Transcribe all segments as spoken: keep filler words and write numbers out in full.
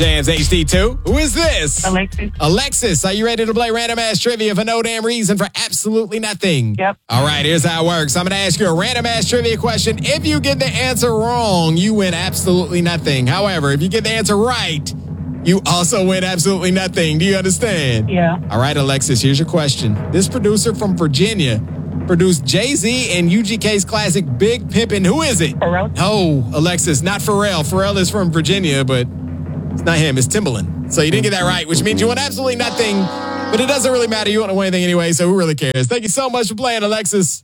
Jams H D two. Who is this? Alexis. Alexis, are you ready to play random ass trivia for no damn reason for absolutely nothing? Yep. All right, here's how it works. I'm going to ask you a random ass trivia question. If you get the answer wrong, you win absolutely nothing. However, if you get the answer right, you also win absolutely nothing. Do you understand? Yeah. All right, Alexis, here's your question. This producer from Virginia produced Jay-Z and U G K's classic Big Pimpin'. Who is it? Pharrell. No, Alexis, not Pharrell. Pharrell is from Virginia, but it's not him. It's Timbaland. So you didn't get that right, which means you won absolutely nothing. But it doesn't really matter. You won't win anything anyway, so who really cares? Thank you so much for playing, Alexis.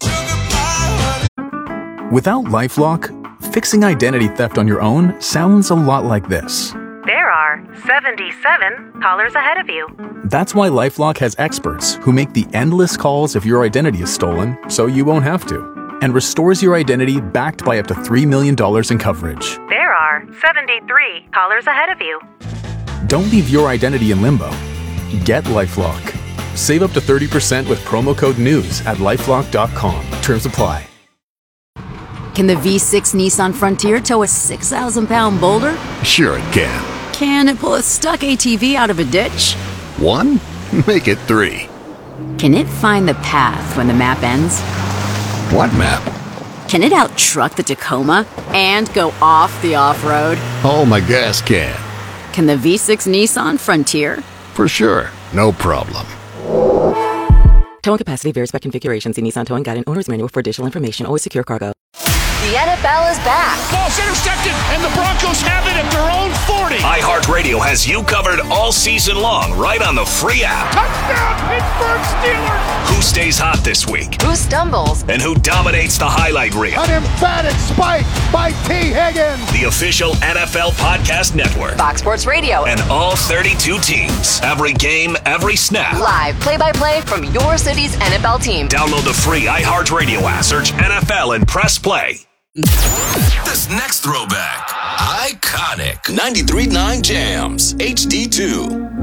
Without LifeLock, fixing identity theft on your own sounds a lot like this. There are seventy-seven callers ahead of you. That's why LifeLock has experts who make the endless calls if your identity is stolen, so you won't have to, and restores your identity backed by up to three million dollars in coverage. There are seventy-three callers ahead of you. Don't leave your identity in limbo. Get LifeLock. Save up to thirty percent with promo code NEWS at lifelock dot com. Terms apply. Can the V six Nissan Frontier tow a six thousand pound boulder? Sure it can. Can it pull a stuck A T V out of a ditch? One? Make it three. Can it find the path when the map ends? What map? Can it out-truck the Tacoma and go off the off-road? Oh, my gas can. Can the V six Nissan Frontier? For sure. No problem. Towing capacity varies by configuration. See Nissan Towing Guide and Owner's Manual for additional information. Always secure cargo. The N F L is back. Ball's intercepted, and the Broncos have it at their own forty. iHeartRadio has you covered all season long, right on the free app. Touchdown, Pittsburgh Steelers. Who stays hot this week? Who stumbles? And who dominates the highlight reel? An emphatic spike by T. Higgins. The official N F L Podcast Network. Fox Sports Radio. And all thirty-two teams. Every game, every snap. Live play-by-play from your city's N F L team. Download the free iHeartRadio app. Search N F L and press play. This next throwback, iconic. ninety-three point nine Jams, H D two.